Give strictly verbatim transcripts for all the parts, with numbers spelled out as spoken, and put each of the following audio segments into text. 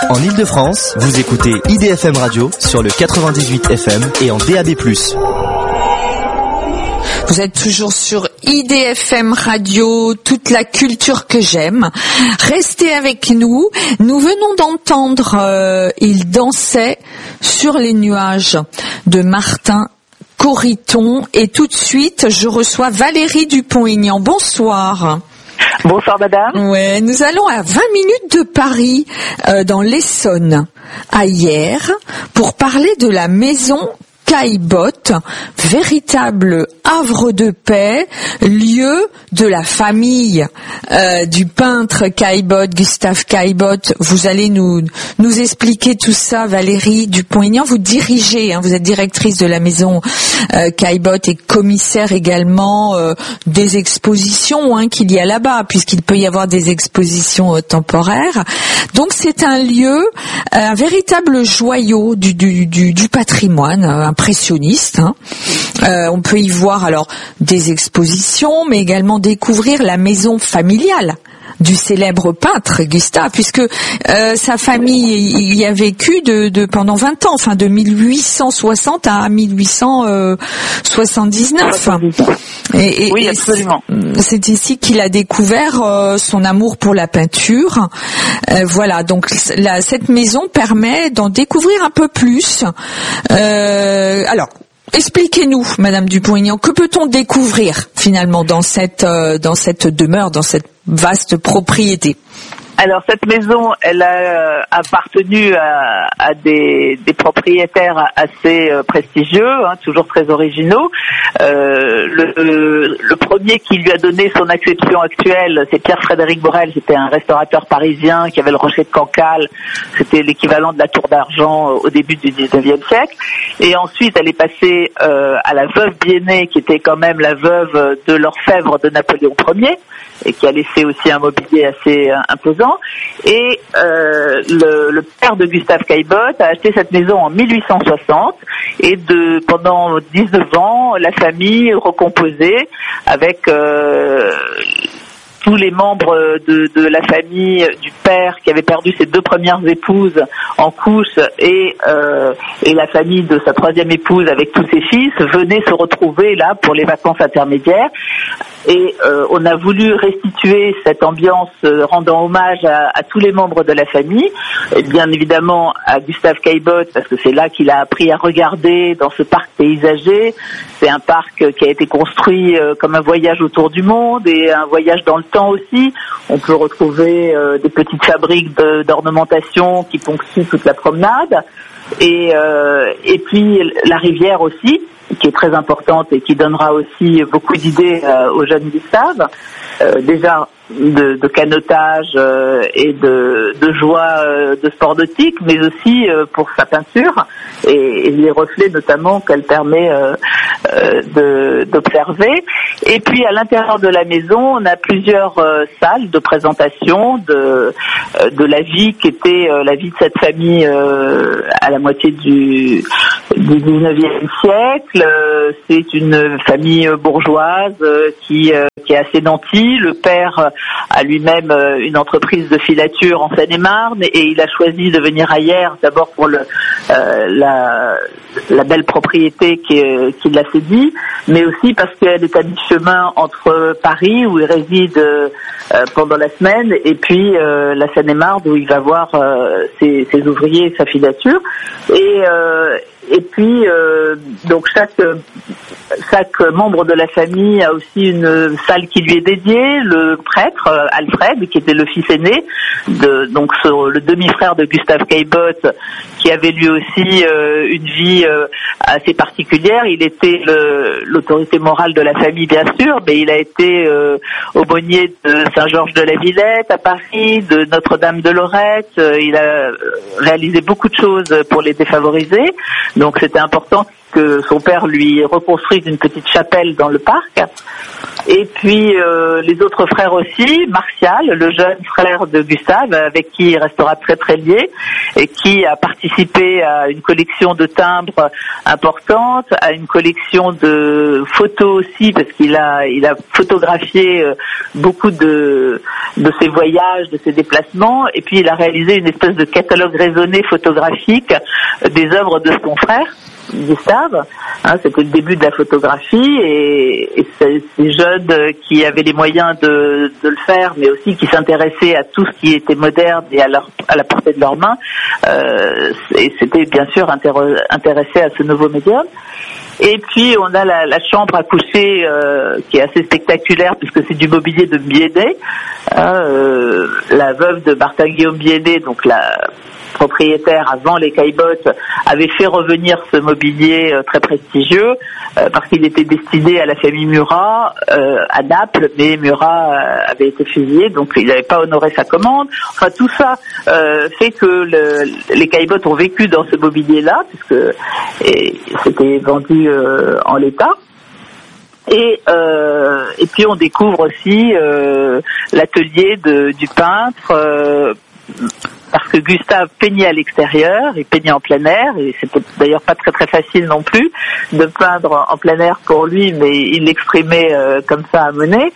En Ile-de-France, vous écoutez I D F M Radio sur le quatre-vingt-dix-huit F M et en D A B plus. Vous êtes toujours sur I D F M Radio, toute la culture que j'aime. Restez avec nous. Nous venons d'entendre euh, Il dansait sur les nuages de Martin Corriton. Et tout de suite, je reçois Valérie Dupont-Aignan. Bonsoir. Bonsoir madame. Ouais, nous allons à vingt minutes de Paris, euh, dans l'Essonne, à Hyères, pour parler de la maison Caillebotte, véritable havre de paix, lieu de la famille euh, du peintre Caillebotte, Gustave Caillebotte. Vous allez nous nous expliquer tout ça, Valérie Dupont-Aignan. Vous dirigez, hein, vous êtes directrice de la maison euh, Caillebotte et commissaire également euh, des expositions hein, qu'il y a là-bas, puisqu'il peut y avoir des expositions euh, temporaires. Donc c'est un lieu, un véritable joyau du, du, du, du patrimoine, un impressionniste. Hein. Euh, on peut y voir alors des expositions, mais également découvrir la maison familiale du célèbre peintre Gustave, puisque euh, sa famille y a vécu de, de pendant vingt ans, enfin de mille huit cent soixante à mille huit cent soixante-dix-neuf. Et, et, oui, absolument. C'est ici qu'il a découvert euh, son amour pour la peinture. Euh, voilà, donc la, cette maison permet d'en découvrir un peu plus. Euh, alors. Expliquez-nous, Madame Dupont-Aignan, que peut-on découvrir finalement dans cette euh, dans cette demeure, dans cette vaste propriété? Alors cette maison, elle a appartenu à, à des, des propriétaires assez euh, prestigieux, hein, toujours très originaux. Euh, le, le premier qui lui a donné son acception actuelle, c'est Pierre-Frédéric Borel. C'était un restaurateur parisien qui avait le Rocher de Cancale. C'était l'équivalent de la Tour d'Argent au début du dix-neuvième siècle. Et ensuite, elle est passée euh, à la veuve Biennet, qui était quand même la veuve de l'orfèvre de Napoléon Ier, et qui a laissé aussi un mobilier assez euh, imposant. Et euh, le, le père de Gustave Caillebotte a acheté cette maison en mille huit cent soixante, et de pendant dix-neuf ans, la famille recomposée avec euh, tous les membres de, de la famille du père qui avait perdu ses deux premières épouses en couche et, euh, et la famille de sa troisième épouse avec tous ses fils venaient se retrouver là pour les vacances intermédiaires. Et euh, on a voulu restituer cette ambiance euh, rendant hommage à, à tous les membres de la famille, et bien évidemment à Gustave Caillebotte, parce que c'est là qu'il a appris à regarder dans ce parc paysager. C'est un parc qui a été construit euh, comme un voyage autour du monde et un voyage dans le temps aussi. On peut retrouver euh, des petites fabriques de, d'ornementation qui ponctuent toute la promenade. Et, euh, et puis la rivière aussi, qui est très importante et qui donnera aussi beaucoup d'idées euh, aux jeunes Gustave, euh, déjà de, de canotage euh, et de, de joie euh, de sport nautique, mais aussi euh, pour sa peinture et, et les reflets notamment qu'elle permet euh, euh, de, d'observer. Et puis à l'intérieur de la maison, on a plusieurs euh, salles de présentation de, euh, de la vie qui était euh, la vie de cette famille euh, à la moitié du, du dix-neuvième siècle. Euh, c'est une famille bourgeoise euh, qui, euh, qui est assez nantie. Le père a lui-même euh, une entreprise de filature en Seine-et-Marne et il a choisi de venir à Hyères d'abord pour le, euh, la, la belle propriété qui, qui l'a séduit, mais aussi parce qu'elle est à mi-chemin entre Paris où il réside euh, pendant la semaine et puis euh, la Seine-et-Marne où il va voir euh, ses, ses ouvriers et sa filature. Et euh, Et puis, euh, donc chaque chaque membre de la famille a aussi une salle qui lui est dédiée. Le prêtre euh, Alfred, qui était le fils aîné, de, donc ce, le demi-frère de Gustave Caillebotte, qui avait lui aussi euh, une vie euh, assez particulière. Il était le, l'autorité morale de la famille, bien sûr, mais il a été euh, aumônier de Saint-Georges de la Villette à Paris, de Notre-Dame de Lorette. Euh, il a réalisé beaucoup de choses pour les défavorisés. Donc c'était important que son père lui reconstruise une petite chapelle dans le parc. Et puis euh, les autres frères aussi, Martial, le jeune frère de Gustave, avec qui il restera très très lié, et qui a participé à une collection de timbres importante, à une collection de photos aussi, parce qu'il a il a photographié beaucoup de de ses voyages, de ses déplacements, et puis il a réalisé une espèce de catalogue raisonné photographique des œuvres de son frère Gustave, hein, c'était le début de la photographie, et, et ces, ces jeunes qui avaient les moyens de, de le faire, mais aussi qui s'intéressaient à tout ce qui était moderne et à, leur, à la portée de leurs mains, euh, et c'était bien sûr intér- intéressés à ce nouveau médium. Et puis on a la, la chambre à coucher euh, qui est assez spectaculaire puisque c'est du mobilier de Biédet, hein, euh, la veuve de Martin Guillaume Biédet, donc la propriétaire avant les Caillebotte, avait fait revenir ce mobilier euh, très prestigieux euh, parce qu'il était destiné à la famille Murat euh, à Naples, mais Murat euh, avait été fusillé, donc il n'avait pas honoré sa commande. Enfin tout ça euh, fait que le, les Caillebotte ont vécu dans ce mobilier-là puisque et, c'était vendu euh, en l'état. Et, euh, et puis on découvre aussi euh, l'atelier de, du peintre, euh, parce que Gustave peignait à l'extérieur, il peignait en plein air, et c'était d'ailleurs pas très très facile non plus de peindre en plein air pour lui, mais il l'exprimait euh, comme ça à Monet.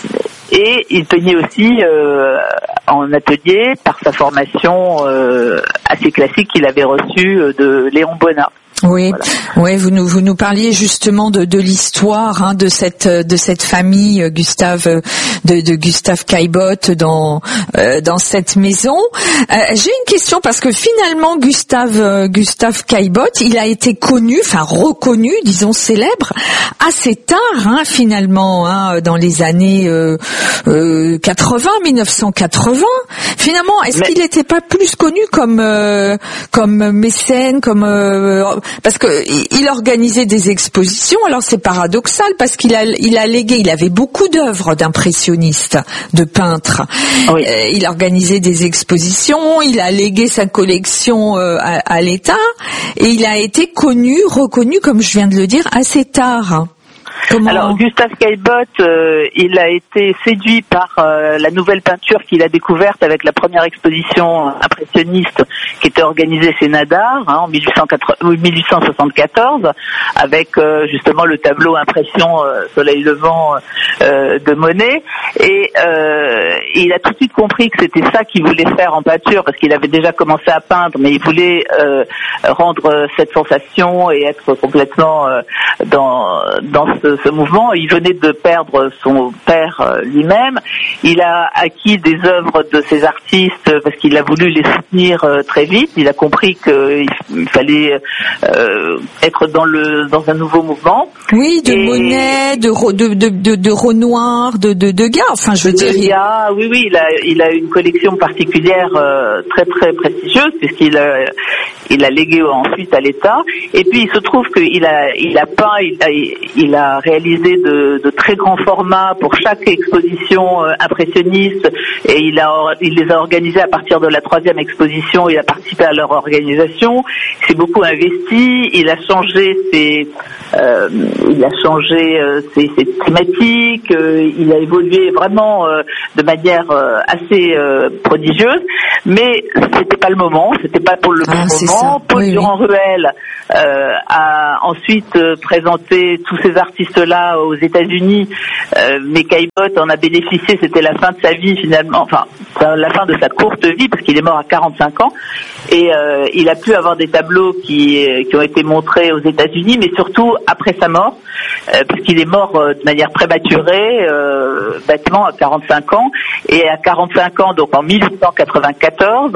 Et il peignait aussi euh, en atelier par sa formation euh, assez classique qu'il avait reçue de Léon Bonnat. Oui, voilà. Oui, vous nous vous nous parliez justement de, de l'histoire hein, de cette de cette famille Gustave de, de Gustave Caillebotte dans euh, dans cette maison. Euh, j'ai une question parce que finalement Gustave euh, Gustave Caillebotte, il a été connu, enfin reconnu, disons célèbre, assez tard hein, finalement hein, dans les années euh, euh, quatre-vingts, mille neuf cent quatre-vingts. Finalement, est-ce Mais... qu'il n'était pas plus connu comme euh, comme mécène, comme euh, parce que il organisait des expositions. Alors c'est paradoxal parce qu'il a il a légué, il avait beaucoup d'œuvres d'impressionnistes, de peintres. Oui. Euh, il organisait des expositions, il a légué sa collection euh, à, à l'État et il a été connu, reconnu, comme je viens de le dire, assez tard. Comment... Alors Gustave Caillebotte, euh, il a été séduit par euh, la nouvelle peinture qu'il a découverte avec la première exposition impressionniste qui était organisée chez Nadar hein, en mille huit cent soixante-quatorze, avec euh, justement le tableau Impression euh, Soleil levant euh, de Monet. Et euh, il a tout de suite compris que c'était ça qu'il voulait faire en peinture, parce qu'il avait déjà commencé à peindre, mais il voulait euh, rendre cette sensation et être complètement euh, dans dans ce ce mouvement. Il venait de perdre son père lui-même. Il a acquis des œuvres de ces artistes parce qu'il a voulu les soutenir très vite. Il a compris qu'il fallait euh, être dans le dans un nouveau mouvement. Oui, de Et... Monet, de de de de, de Renoir, de de Degas. Enfin, je veux dire. Degas, oui, oui, il a il a une collection particulière euh, très très prestigieuse puisqu'il a il a légué ensuite à l'État. Et puis il se trouve qu'il a il a peint, il a il a réalisé de, de très grands formats pour chaque exposition euh, impressionniste, et il a il les a organisés à partir de la troisième exposition. Il a participé à leur organisation. Il s'est beaucoup investi. Il a changé ses euh, il a changé euh, ses, ses thématiques. Euh, il a évolué vraiment euh, de manière euh, assez euh, prodigieuse. Mais c'était pas le moment. C'était pas pour le ah, bon moment. Paul oui, Durand-Ruel euh, a ensuite euh, présenté tous ces artistes-là aux États-Unis, euh, mais Caillebotte en a bénéficié. C'était la fin de sa vie finalement, enfin la fin de sa courte vie parce qu'il est mort à quarante-cinq ans, et euh, il a pu avoir des tableaux qui qui ont été montrés aux États-Unis, mais surtout après sa mort, euh, puisqu'il est mort euh, de manière prématurée, euh, bêtement à quarante-cinq ans, et à quarante-cinq ans, donc en mille huit cent quatre-vingt-quatorze,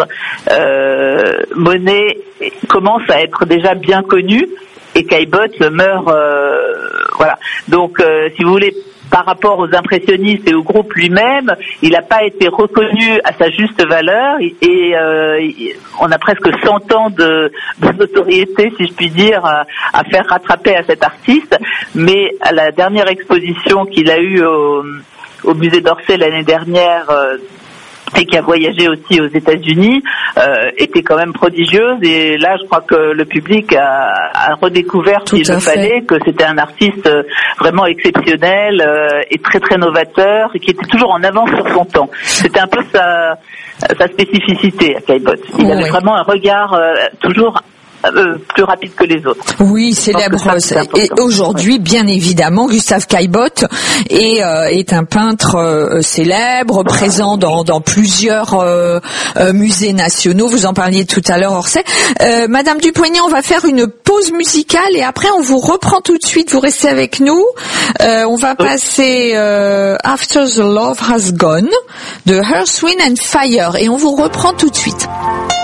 euh, Monet commence à être déjà bien connu. Et Caillebotte meurt, euh, voilà. Donc, euh, si vous voulez, par rapport aux impressionnistes et au groupe lui-même, il n'a pas été reconnu à sa juste valeur, et euh, on a presque cent ans de, de notoriété, si je puis dire, à, à faire rattraper à cet artiste. Mais à la dernière exposition qu'il a eue au, au musée d'Orsay l'année dernière, euh, et qui a voyagé aussi aux États-Unis, euh, était quand même prodigieuse. Et là, je crois que le public a, a redécouvert, s'il le fallait, que c'était un artiste vraiment exceptionnel euh, et très très novateur, et qui était toujours en avance sur son temps. C'était un peu sa, sa spécificité à Caillebotte. Il oh, avait oui. vraiment un regard euh, toujours Euh, plus rapide que les autres. Oui, célèbre. Ça, et aujourd'hui, bien évidemment, Gustave Caillebotte est, euh, est un peintre euh, célèbre, présent dans, dans plusieurs euh, euh, musées nationaux. Vous en parliez tout à l'heure, Orsay. Euh, Madame Dupoignet, on va faire une pause musicale et après on vous reprend tout de suite. Vous restez avec nous. Euh, on va passer euh, After the Love Has Gone de Earth, Wind and Fire et on vous reprend tout de suite.